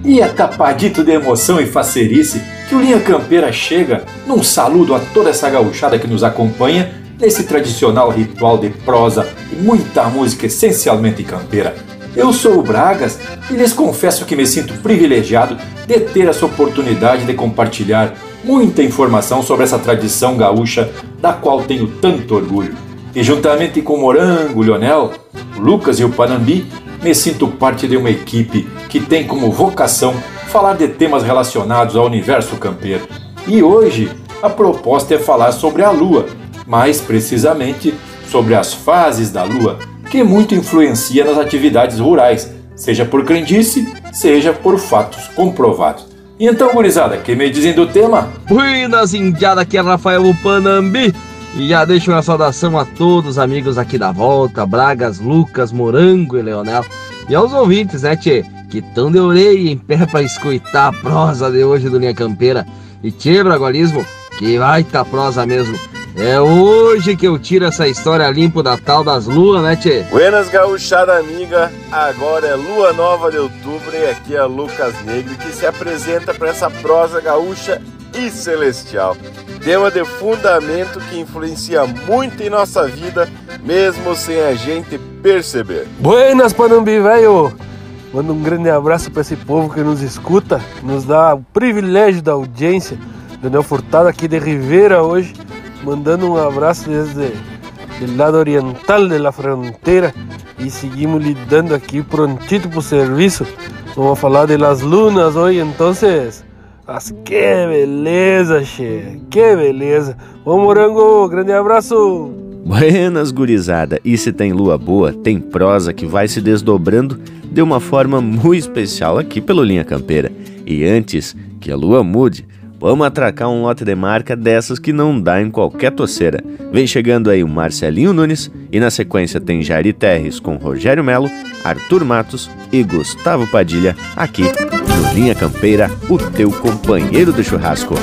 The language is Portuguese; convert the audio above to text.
E é tapadito de emoção e facerice que o Linha Campeira chega num saludo a toda essa gauchada que nos acompanha nesse tradicional ritual de prosa e muita música essencialmente campeira. Eu sou o Bragas e lhes confesso que me sinto privilegiado de ter essa oportunidade de compartilhar muita informação sobre essa tradição gaúcha da qual tenho tanto orgulho. E juntamente com o Morango, o Lionel, o Lucas e o Panambi, me sinto parte de uma equipe que tem como vocação falar de temas relacionados ao universo campeiro. E hoje a proposta é falar sobre a Lua, mais precisamente sobre as fases da Lua, que muito influencia nas atividades rurais, seja por crendice, seja por fatos comprovados. E então, gurizada, que me dizem do tema? Buenas, indiada, aqui é Rafael Panambi. E já deixo uma saudação a todos os amigos aqui da volta, Bragas, Lucas, Morango e Leonel. E aos ouvintes, né, tchê, que tão de orelha em pé pra escutar a prosa de hoje do Linha Campeira. E tchê, Bragualismo, que vai tá prosa mesmo. É hoje que eu tiro essa história limpo da tal das luas, né, tchê? Buenas, gauchada amiga, agora é lua nova de outubro e aqui é Lucas Negro que se apresenta para essa prosa gaúcha e celestial. Tema de fundamento que influencia muito em nossa vida, mesmo sem a gente perceber. Buenas, Panambi, velho! Manda um grande abraço para esse povo que nos escuta, nos dá o privilégio da audiência. Daniel Furtado aqui de Rivera hoje, mandando um abraço desde o lado oriental da fronteira e seguimos lidando aqui prontito pro serviço. Vamos falar de las lunas hoje, então. Mas que beleza, che, que beleza. Ô Morango, grande abraço. Buenas, gurizada. E se tem lua boa, tem prosa que vai se desdobrando de uma forma muito especial aqui pelo Linha Campeira. E antes que a lua mude, vamos atracar um lote de marca dessas que não dá em qualquer toceira. Vem chegando aí o Marcelinho Nunes e na sequência tem Jairi Terres com Rogério Melo, Arthur Matos e Gustavo Padilha aqui no Linha Campeira, o teu companheiro de churrasco.